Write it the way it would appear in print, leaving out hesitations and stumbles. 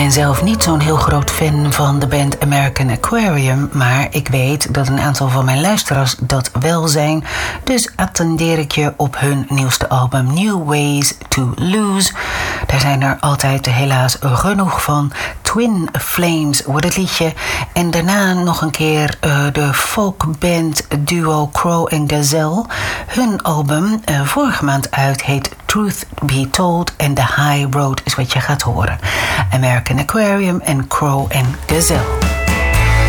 ben zelf niet zo'n heel groot fan van de band American Aquarium, maar ik weet dat een aantal van mijn luisteraars dat wel zijn. Dus attendeer ik je op hun nieuwste album New Ways to Lose. Daar zijn er altijd helaas genoeg van. Twin Flames wordt het liedje. En daarna nog een keer de folkband duo Crow and Gazelle. Hun album vorige maand uit heet Truth Be Told en The High Road is wat je gaat horen. American Aquarium en Crow and Gazelle.